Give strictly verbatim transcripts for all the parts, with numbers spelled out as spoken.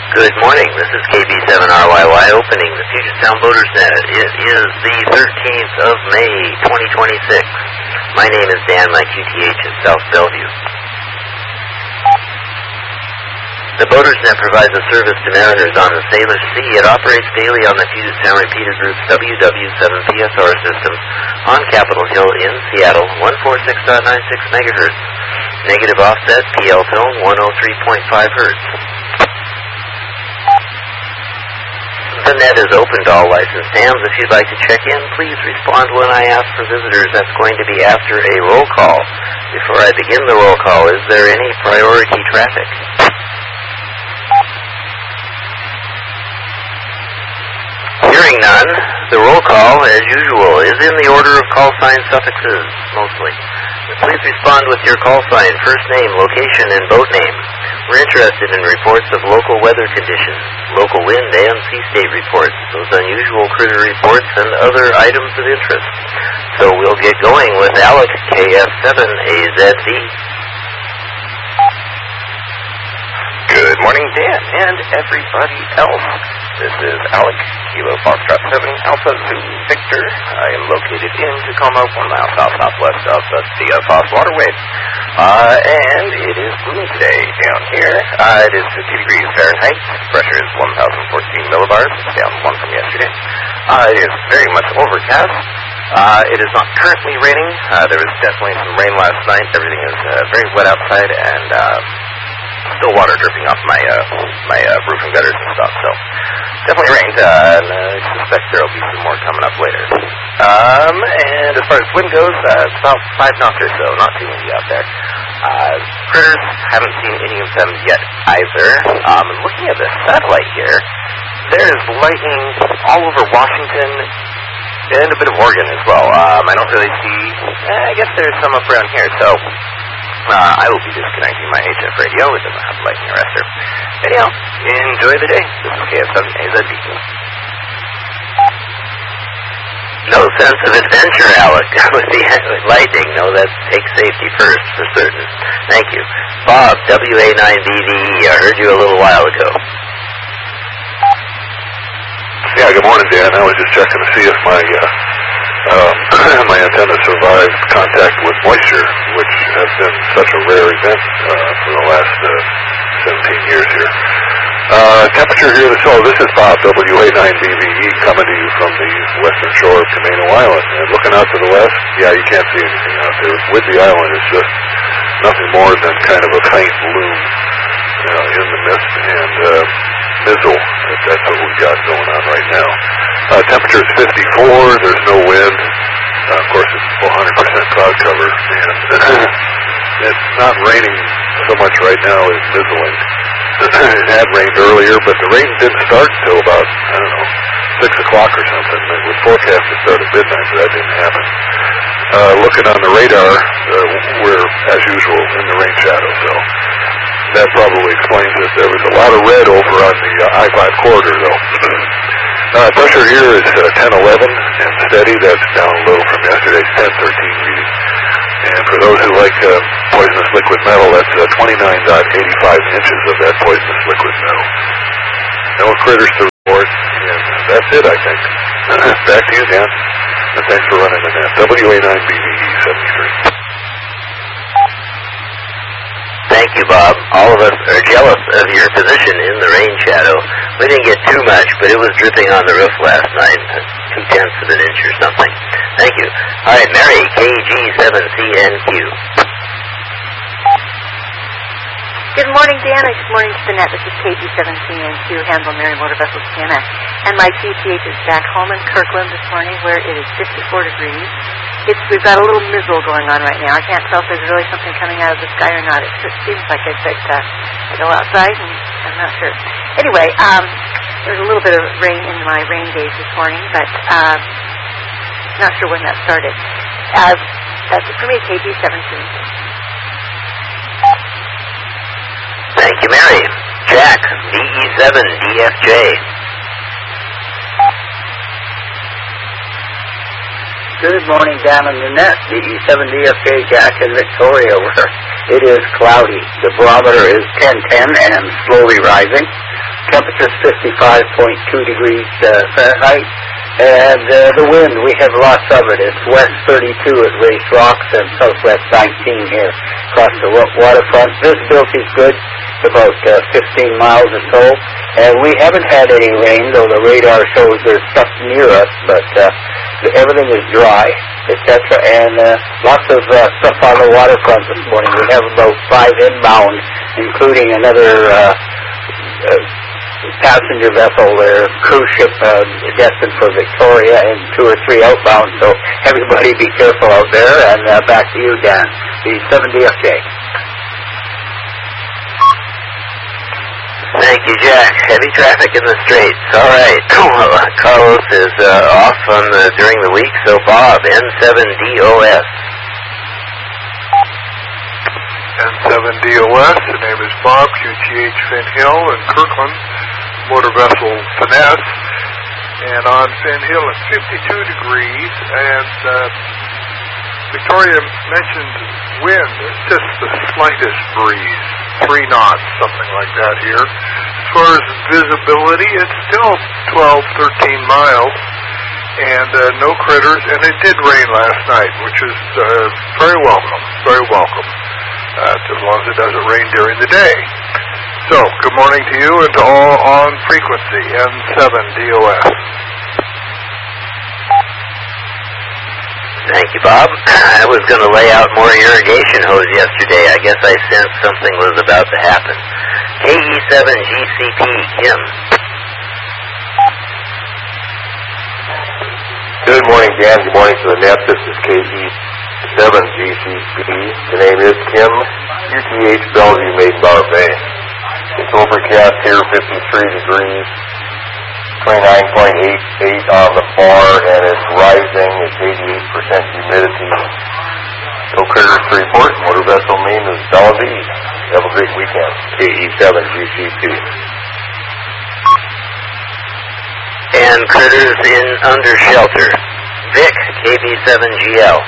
Good morning. This is K B seven R Y Y opening the Puget Sound Voters Net. It is the thirteenth of May, twenty twenty-six. My name is Dan. My Q T H is South Bellevue. The Voters Net provides a service to mariners on the Salish Sea. It operates daily on the Puget Sound Repeater Group's W W seven P S R system on Capitol Hill in Seattle, one forty-six point nine six megahertz. Negative offset, P L tone, one oh three point five hertz. The net is open to all licensed hams. If you'd like to check in, please respond when I ask for visitors. That's going to be after a roll call. Before I begin the roll call, is there any priority traffic? Hearing none, the roll call, as usual, is in the order of call sign suffixes, mostly. Please respond with your call sign, first name, location, and boat name. We're interested in reports of local weather conditions, local wind, and sea state reports, those unusual critter reports, and other items of interest. So we'll get going with Alec, K F seven A Z V. Good morning, Dan, and everybody else. This is Alec, Kilo Foxtrot seven, Alpha Zulu Victor. I am located in Tacoma, one mile south-southwest of the Sea of Foss Waterway. Uh, and it is gloomy today down here. Uh, it is fifty degrees Fahrenheit. Pressure is one thousand fourteen millibars, down one from yesterday. Uh, it is very much overcast. Uh, it is not currently raining. Uh, there was definitely some rain last night. Everything is uh, very wet outside, and uh, still water dripping off my uh, my uh, roof and gutters and stuff. So definitely rained, uh, and uh, I suspect there will be some more coming up later. Um, and as far as wind goes, uh, it's about five knots or so, not too windy out there. Uh, critters, haven't seen any of them yet either. Um, and looking at the satellite here, there is lightning all over Washington and a bit of Oregon as well. Um, I don't really see, eh, I guess there's some up around here, so uh, I will be disconnecting my H F radio. It doesn't have lightning arrestor. Anyhow, enjoy the day. This is K F seven A Z V. No sense of adventure, Alec, with the lightning. No, that's take safety first, for certain. Thank you. Bob, W A nine B V E, I heard you a little while ago. Yeah, good morning, Dan. I was just checking to see if my uh, uh, my antenna survived contact with moisture, which has been such a rare event uh, for the last uh, seventeen years here. Uh, temperature here, so this is Bob, W A nine B V E, coming to you from the western shore of Camino Island. And looking out to the west, yeah, you can't see anything out there. Whidbey Island is just nothing more than kind of a faint loom uh, in the mist, and uh, mizzle. That's what we've got going on right now. Uh, temperature is fifty-four, there's no wind. Uh, of course, it's one hundred percent cloud cover, and it's not raining so much right now as mizzling. It had rained earlier, but the rain didn't start until about, I don't know, six o'clock or something. It was forecast to start at midnight, but that didn't happen. Uh, looking on the radar, uh, we're, as usual, in the rain shadow, so that probably explains it. There was a lot of red over on the uh, I five corridor, though. uh, pressure here is uh, ten eleven and steady. That's down low from yesterday's ten thirteen reading. And for those who like uh, poisonous liquid metal, that's uh, twenty-nine point eight five inches of that poisonous liquid metal. No critters to report, and that's it, I think. Back to you, Dan. And thanks for running the net. W A nine B V E seventy-three. Thank you, Bob. All of us are jealous of your position in the rain shadow. We didn't get too much, but it was dripping on the roof last night, two-tenths of an inch or something. Thank you. All right, Mary, K G seven C N Q. Good morning, Dan. Good morning to the net. This is K G seven C N Q, Handle Mary Motor Vessels P M S. And my Q T H is back home in Kirkland this morning, where it is fifty-four degrees. It's, we've got a little mizzle going on right now. I can't tell if there's really something coming out of the sky or not. It just seems like it, but uh, I go outside and I'm not sure. Anyway, um, there's a little bit of rain in my rain days this morning, but uh, not sure when that started. Uh, that's it for me, K G seven C N Q. Thank you, Mary. Jack, V E seven D F J. Good morning down on the net. V E seven D F J, Jack in Victoria, where it is cloudy. The barometer is ten ten and slowly rising. temperature's fifty-five point two degrees uh, Fahrenheit. And uh, the wind, we have lots of it. It's west thirty-two at Race Rocks and southwest nineteen here across the waterfront. Visibility's good, about uh, fifteen miles or so. And we haven't had any rain, though the radar shows there's stuff near us, but uh, everything is dry, et cetera. And uh, lots of uh, stuff on the waterfront this morning. We have about five inbound, including another uh, uh, passenger vessel there, cruise ship uh, destined for Victoria, and two or three outbound. So everybody be careful out there. And uh, back to you, Dan, the seven D F J. Thank you, Jack. Heavy traffic in the Straits. All right. Carlos is uh, off on the, during the week, so Bob, N seven D O S. N seven D O S, the name is Bob, Q T H Finn Hill and Kirkland, motor vessel Finesse. And on Finn Hill it's fifty-two degrees, and uh, Victoria mentioned wind. It's just the slightest breeze, three knots, something like that here. As far as visibility, it's still twelve, thirteen miles, and uh, no critters, and it did rain last night, which is uh, very welcome, very welcome, uh, as long as it doesn't rain during the day. So, good morning to you and to all on frequency, N seven D O S. Thank you, Bob. I was going to lay out more irrigation hose yesterday. I guess I sensed something was about to happen. K E seven G C P, Kim. Good morning, Dan. Good morning to the net. This is K E seven G C P. The name is Kim, Q T H Bellevue, Maiden Bar Bay. It's overcast here, fifty-three degrees, twenty-nine point eight eight on the bar, and it's rising. It's eighty-eight percent humidity. No critters to report. Motor vessel name is Bellevue. Have a great weekend. K E seven G C P. And critters in under shelter. Vic, K B seven G L.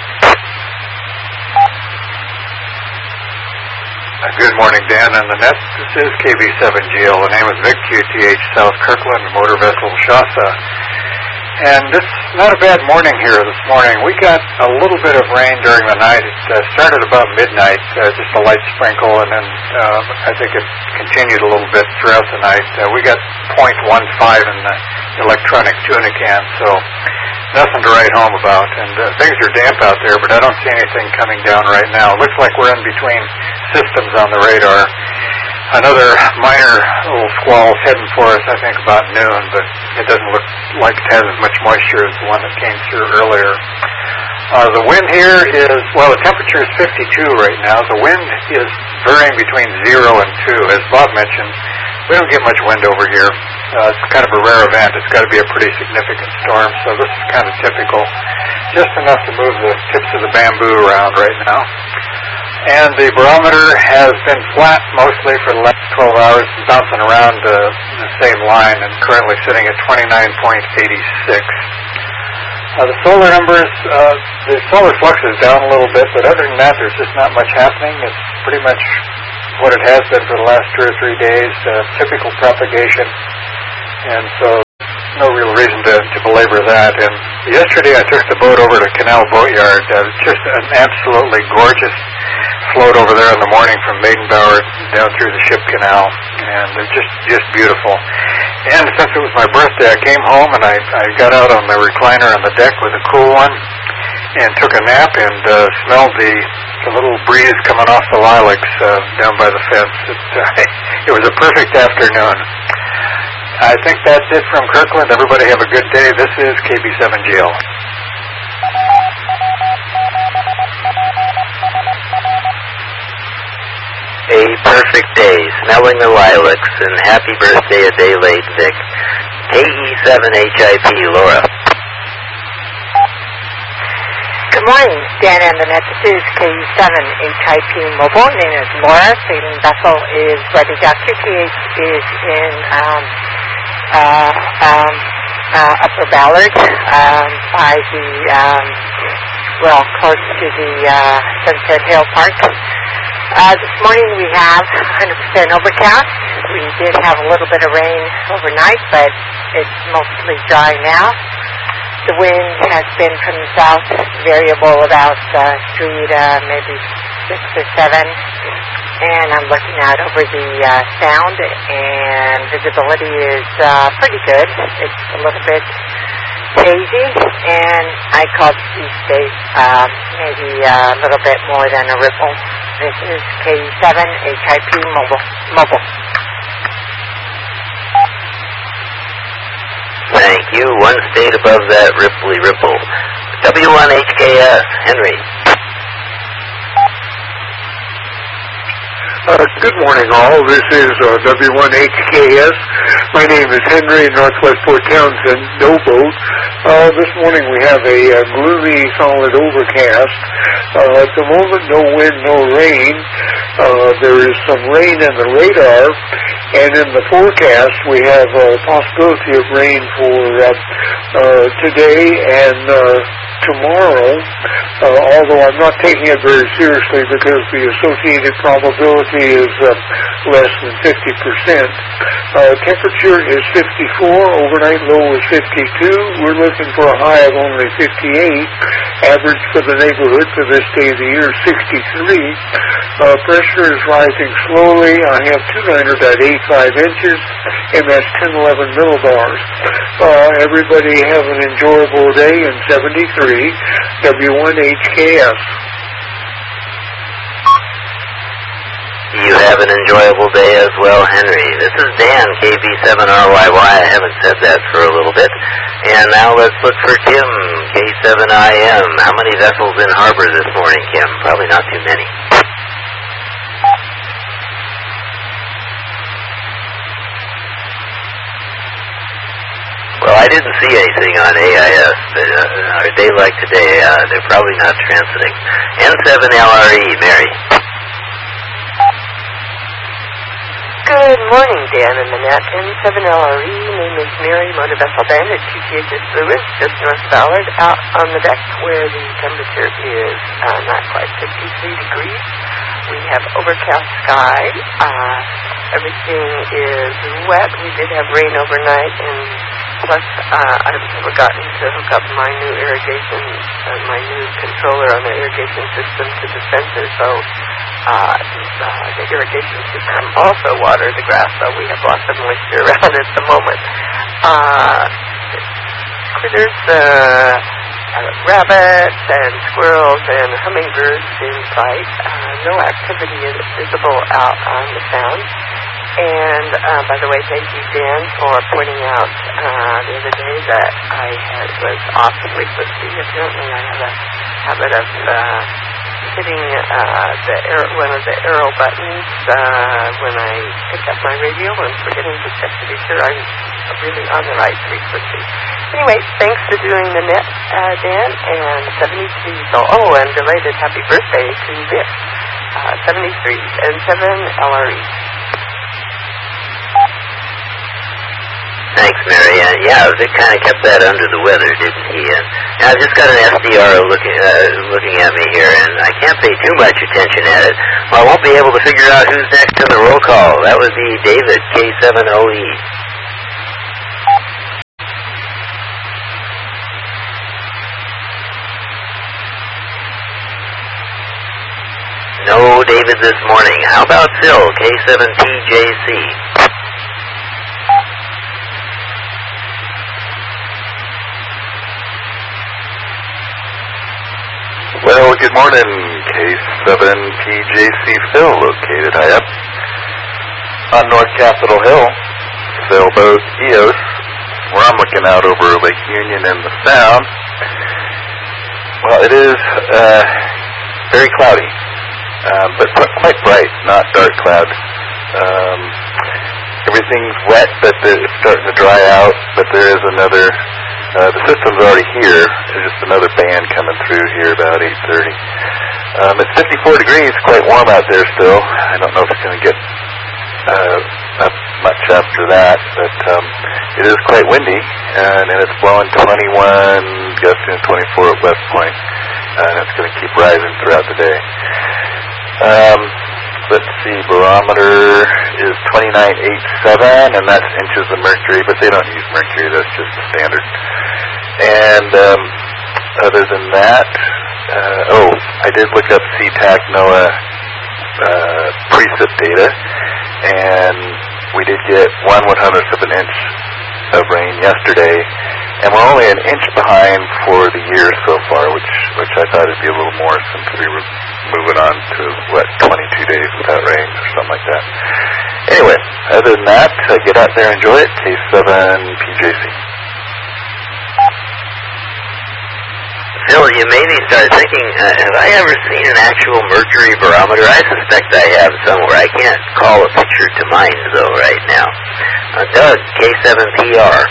Good morning, Dan and the net. This is K B seven G L. The name is Vic, Q T H South Kirkland, motor vessel Shasta. And it's not a bad morning here this morning. We got a little bit of rain during the night. It uh, started about midnight, uh, just a light sprinkle, and then uh, I think it continued a little bit throughout the night. Uh, we got point one five in the electronic tunican, so nothing to write home about. And uh, things are damp out there, but I don't see anything coming down right now. It looks like we're in between systems on the radar. Another minor little squall is heading for us, I think, about noon, but it doesn't look like it has as much moisture as the one that came through earlier. Uh, the wind here is, well, the temperature is fifty-two right now. The wind is varying between zero and two. As Bob mentioned, we don't get much wind over here. Uh, it's kind of a rare event. It's got to be a pretty significant storm, so this is kind of typical. Just enough to move the tips of the bamboo around right now. And the barometer has been flat mostly for the last twelve hours, bouncing around uh, the same line, and currently sitting at twenty-nine point eight six. Uh, the solar numbers, uh, the solar flux is down a little bit, but other than that, there's just not much happening. It's pretty much what it has been for the last two or three days, uh, typical propagation, and so no real reason to, to belabor that. And yesterday I took the boat over to Canal Boatyard. Uh, just an absolutely gorgeous float over there in the morning from Maidenbower down through the ship canal, and uh, just just beautiful. And since it was my birthday, I came home and I, I got out on the recliner on the deck with a cool one and took a nap and uh, smelled the, the little breeze coming off the lilacs uh, down by the fence. It, uh, it was a perfect afternoon. I think that's it from Kirkland. Everybody have a good day. This is K B seven G L. A perfect day, smelling the lilacs, and happy birthday a day late, Vic. K E seven H I P, Laura. Good morning, Dan and the net. This is K E seven H I P Mobile. Name is Laura. Sailing vessel is ready. Q T H is in um, uh, um, uh, Upper Ballard um, by the, um, well, close to the uh, Sunset Hill Park. Uh, this morning we have one hundred percent overcast, We did have a little bit of rain overnight, but it's mostly dry now. The wind has been from the south, variable about uh, three to maybe six or seven. And I'm looking out over the uh, sound, and visibility is uh, pretty good. It's a little bit hazy, and I called Sea State uh, maybe uh, a little bit more than a ripple. This is K E seven H I P Mobile. Mobile. Thank you. One state above that, Ripley Ripple. W one H K S, Henry. Uh, good morning, all. This is uh, W one H K S. My name is Henry, Northwest Port Townsend, no boat. Uh, this morning we have a uh, gloomy, solid overcast. Uh, at the moment, no wind, no rain. Uh, there is some rain in the radar, and in the forecast we have a possibility of rain for uh, uh, today and uh, tomorrow, uh, although I'm not taking it very seriously because the associated probability is uh, less than fifty percent. Uh, temperature is fifty-four, overnight low is fifty-two. We're looking for a high of only fifty-eight. Average for the neighborhood for this day of the year is sixty-three. Uh, pressure is rising slowly. I have two niner at eighty-five inches, and that's ten eleven millibars. Uh, everybody have an enjoyable day in seventy-three, W one H K S. You have an enjoyable day as well, Henry. This is Dan, K B seven R Y Y. I haven't said that for a little bit. And now let's look for Kim, K seven I M. How many vessels in harbor this morning, Kim? Probably not too many. Well, I didn't see anything on A I S, but uh, a day like today, uh, they're probably not transiting. N seven L R E, Mary. Good morning, Dan and Manette. N seven L R E, name is Mary, motor vessel bandit, T T H S Lewis, just north of Ballard, out on the deck where the temperature is uh, not quite fifty-three degrees. We have overcast sky. Uh, everything is wet. We did have rain overnight, and plus uh, I've forgotten to hook up my new irrigation, uh, my new controller on the irrigation system to the sensor, so uh, uh, the irrigation system also waters the grass, so we have lots of moisture around at the moment. Uh, critters, uh, Uh, rabbits and squirrels and hummingbirds in sight. Uh, no activity is visible out on the sound. And uh, by the way, thank you, Dan, for pointing out uh, the other day that I had, was off frequency. Apparently, I have a habit of uh, hitting uh, the arrow, one of the arrow buttons uh, when I pick up my radio and forgetting to check to be sure I'm really on the right frequency. Anyway, thanks for doing the net, uh, Dan, and seventy-three. So, oh, and belated happy birthday to Vic. Uh, seventy-three and seven L R E. Thanks, Mary. Uh, yeah, Vic kind of kept that under the weather, didn't he? And I've just got an S D R O looking uh, looking at me here, and I can't pay too much attention at it. Well, I won't be able to figure out who's next in the roll call. That would be David, K seven O E. No David this morning. How about Phil, K seven T J C? Well, good morning, K seven P J C Phil, located high up on North Capitol Hill, sailboat E O S, where I'm looking out over Lake Union and the Sound. Well, it is uh, very cloudy, um, but quite bright, not dark cloud. Um, everything's wet, but it's starting to dry out, but there is another... Uh, the system's already here. There's just another band coming through here about eight thirty. Um, it's fifty-four degrees, quite warm out there still. I don't know if it's going to get uh, up much after that, but um, it is quite windy, and, and it's blowing twenty-one, gusting twenty-four at West Point, uh, and it's going to keep rising throughout the day. Um, let's see, barometer is twenty-nine eighty-seven, and that's inches of mercury, but they don't use mercury, that's just the standard. And um, other than that, uh, oh, I did look up SeaTac NOAA uh, precip data, and we did get one one-hundredth of an inch of rain yesterday, and we're only an inch behind for the year so far, which which I thought would be a little more since we were moving on to, what, twenty-two days without rain or something like that. Anyway, other than that, uh, get out there and enjoy it. K seven P J C. Phil, you maybe start thinking, uh, have I ever seen an actual mercury barometer? I suspect I have somewhere. I can't call a picture to mind, though, right now. Uh, Doug, K seven P R.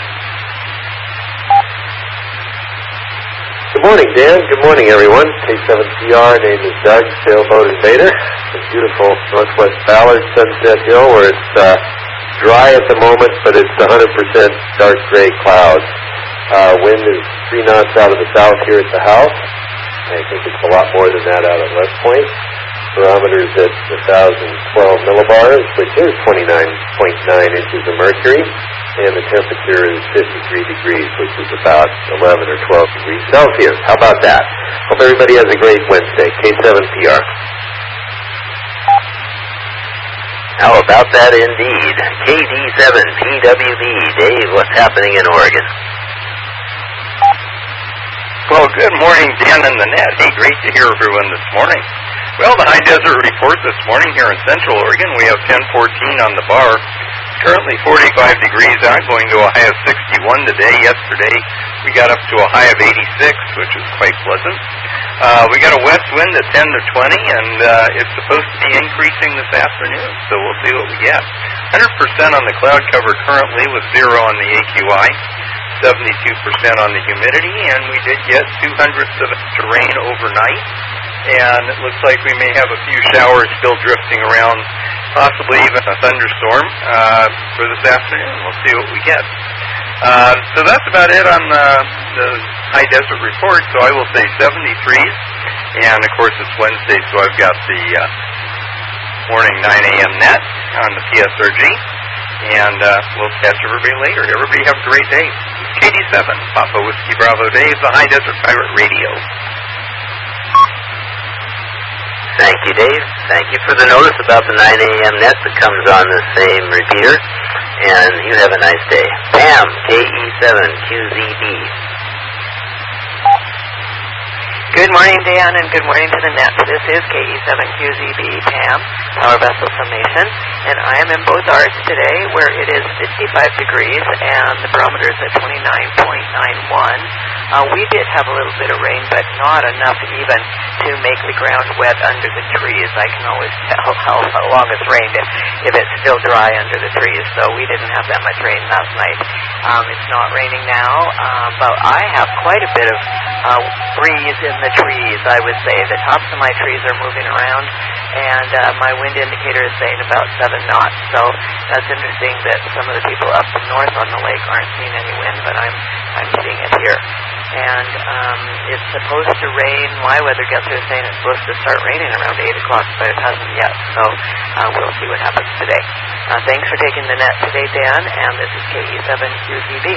Good morning, Dan. Good morning, everyone. K seven P R, name is Doug, sailboat invader. From beautiful Northwest Ballard, Sunset Hill, where it's uh, dry at the moment, but it's one hundred percent dark gray clouds. Uh, wind is three knots out of the south here at the house. I think it's a lot more than that out at West Point. Barometer's at one thousand twelve millibars, which is twenty-nine point nine inches of mercury. And the temperature is fifty-three degrees, which is about eleven or twelve degrees Celsius. How about that? Hope everybody has a great Wednesday. K seven P R. How about that indeed? K D seven P W B. Dave, what's happening in Oregon? Well, good morning, Dan and the net. Hey, great to hear everyone this morning. Well, the high desert report this morning here in Central Oregon, we have ten fourteen on the bar. Currently forty-five degrees out, going to a high of sixty-one today. Yesterday, we got up to a high of eighty-six, which is quite pleasant. Uh, we got a west wind at ten to twenty, and uh, it's supposed to be increasing this afternoon, so we'll see what we get. one hundred percent on the cloud cover currently with zero on the A Q I. seventy-two percent on the humidity, and we did get two hundredths of it to rain overnight. And it looks like we may have a few showers still drifting around, possibly even a thunderstorm uh, for this afternoon. We'll see what we get. Uh, so that's about it on the, the high desert report. So I will say seventy-threes, and of course it's Wednesday, so I've got the uh, morning nine a.m. net on the P S R G. And uh, we'll catch everybody later. Everybody have a great day. K D seven, Papa Whiskey Bravo Dave, the High Desert Pirate Radio. Thank you, Dave. Thank you for the notice about the nine a.m. net that comes on the same repeater. And you have a nice day. Pam, K E seven Q Z B. Good morning, Dan, and good morning to the net. This is K E seven Q Z B, Pam, Power Vessel Summation, and I am in Beaux Arts today, where it is fifty-five degrees, and the barometer is at twenty-nine point nine one. Uh, we did have a little bit of rain, but not enough even to make the ground wet under the trees. I can always tell how, how long it's rained if, if it's still dry under the trees, so we didn't have that much rain last night. Um, it's not raining now, uh, but I have quite a bit of uh, breeze in the trees, I would say. The tops of my trees are moving around, and uh, my wind indicator is saying about seven knots. So that's interesting that some of the people up north on the lake aren't seeing any wind, but I'm I'm seeing it here. And um, it's supposed to rain. My weather guesser is saying it's supposed to start raining around eight o'clock, but it hasn't yet. So uh, we'll see what happens today. Uh, thanks for taking the net today, Dan, and this is K E seven Q Z B.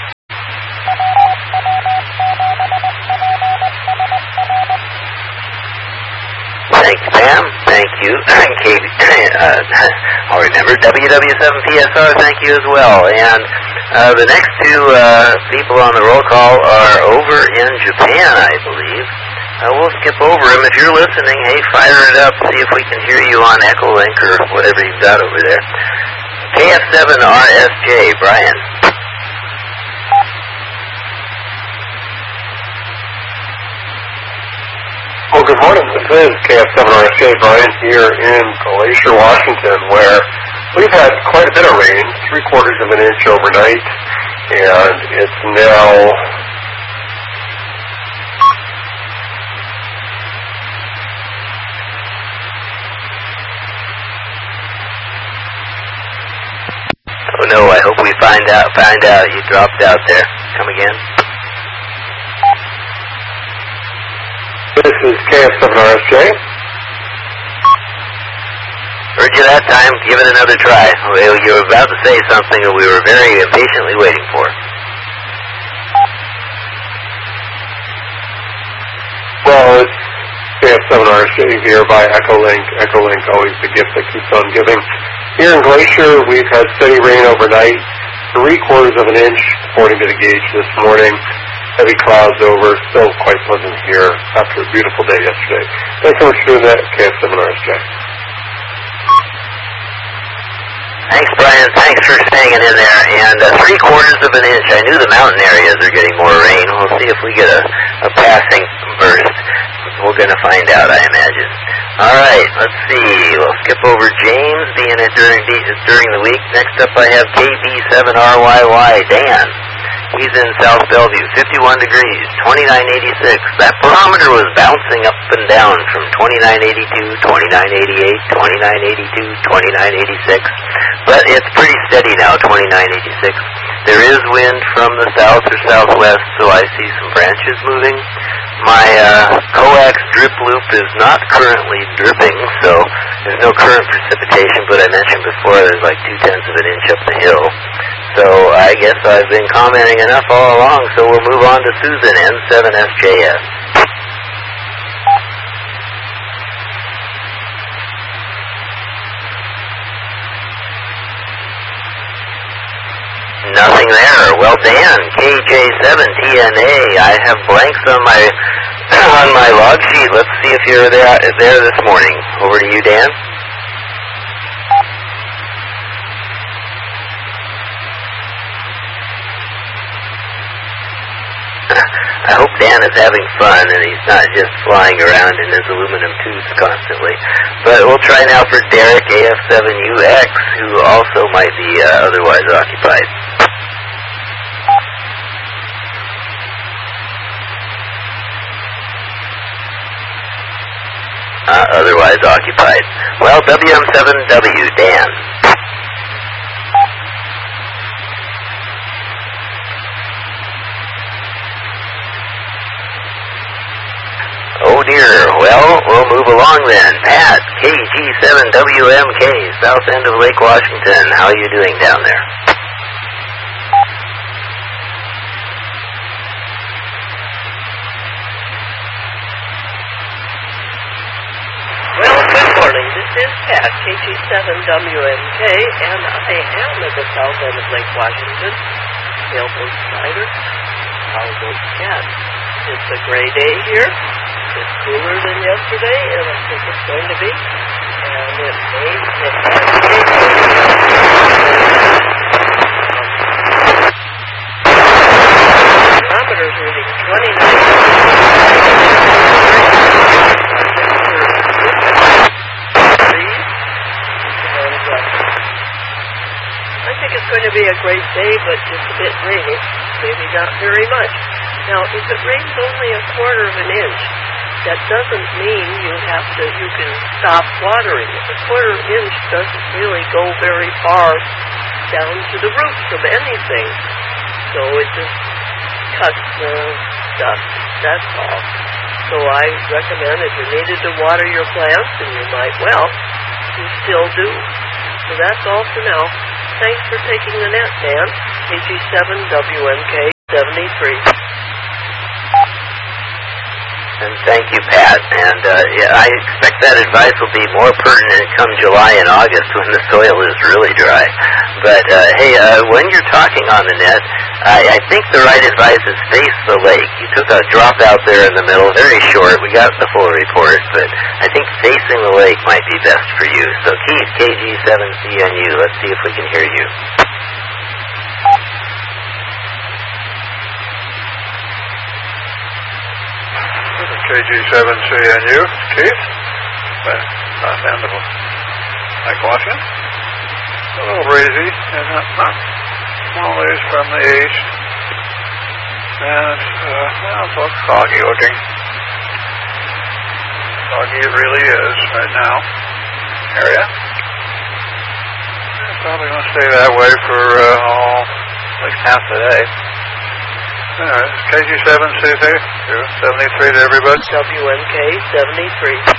Thank you, Pam. Thank you, Kate. Uh, I'll remember W W seven P S R. Thank you as well. And uh, the next two uh, people on the roll call are over in Japan, I believe. Uh, we'll skip over them. If you're listening, hey, fire it up. See if we can hear you on Echolink or whatever you've got over there. K F seven R S J, Brian. Well, good morning. This is K F seven R S J, Brian, here in Glacier, Washington, where we've had quite a bit of rain, three quarters of an inch overnight, and it's now Oh no, I hope we find out find out you dropped out there. Come again. This is K F seven R S J. Heard you that time. Give it another try. You were about to say something that we were very impatiently waiting for. Well, it's K F seven R S J here by Echolink. Echolink, always the gift that keeps on giving. Here in Glacier, we've had steady rain overnight, three quarters of an inch, according to the gauge this morning. Heavy clouds over, still quite pleasant here after a beautiful day yesterday. Thanks so much for doing that, K F seven R S J. Thanks, Brian. Thanks for staying in there. And uh, three quarters of an inch. I knew the mountain areas are getting more rain. We'll see if we get a, a passing burst. We're going to find out, I imagine. All right, let's see. We'll skip over James being it during the, during the week. Next up, I have K B seven R Y Y, Dan. He's in South Bellevue, fifty-one degrees, twenty-nine eighty-six. That barometer was bouncing up and down from twenty-nine eighty-two, twenty-nine eighty-eight, twenty-nine eighty-two, twenty-nine eighty-six. But it's pretty steady now, twenty-nine eighty-six. There is wind from the south or southwest, so I see some branches moving. My uh, coax drip loop is not currently dripping, so there's no current precipitation, but I mentioned before there's like two-tenths of an inch up the hill. So I guess I've been commenting enough all along, so we'll move on to Susan, N seven S J S. Nothing there. Well, Dan, K J seven T N A. I have blanks on my on my log sheet. Let's see if you're there there this morning. Over to you, Dan. I hope Dan is having fun and he's not just flying around in his aluminum tubes constantly. But we'll try now for Derek, A F seven U X, who also might be uh, otherwise occupied. Uh, otherwise occupied. Well, W M seven W, Dan. Oh dear. Well, we'll move along then. Pat, K G seven W M K, south end of Lake Washington. How are you doing down there? Well, good morning. This is Pat, K G seven W M K, and I am at the south end of Lake Washington. Sailboat Slider, Sailboat Cat. It's a gray day here. It's cooler than yesterday, and I think it's going to be. And it may it has thermometer's reading twenty-nine. I think it's going to be a great day, but just a bit rainy. Maybe not very much. Now, if it rains only a quarter of an inch, that doesn't mean you have to, you can stop watering. A quarter inch doesn't really go very far down to the roots of anything. So it just cuts the stuff, that's all. So I recommend if you needed to water your plants, and you might well, you still do. So that's all for now. Thanks for taking the net, Dan. K G seven W M K seventy-three. And thank you, Pat. And uh, yeah, I expect that advice will be more pertinent come July and August when the soil is really dry. But uh, hey, uh, when you're talking on the net, I, I think the right advice is face the lake. You took a drop out there in the middle, very short. We got the full report, but I think facing the lake might be best for you. So Keith, K G seven C N U, let's see if we can hear you. K G seven C N U, Keith, south end of Lake Washington. A little breezy, and not, not small ways from the east. And, uh, well, it looks foggy looking. Foggy it really is right now. Area. It's probably going to stay that way for, uh, oh, at least half the day. All right, K G seven C seventy-three to everybody. W M K seventy-three.